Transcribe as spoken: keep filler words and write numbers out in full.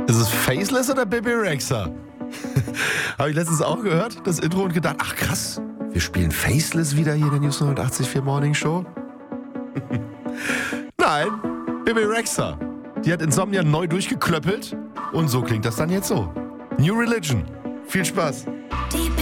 Ist es Faceless oder Bibi Rexha? Habe ich letztens auch gehört, das Intro, und gedacht, ach krass, wir spielen Faceless wieder hier in der News neunundachtzig Komma vier Morning Show. Nein, Bibi Rexha. Die hat Insomnia neu durchgeklöppelt und so klingt das dann jetzt so. New Religion. Viel Spaß. Deep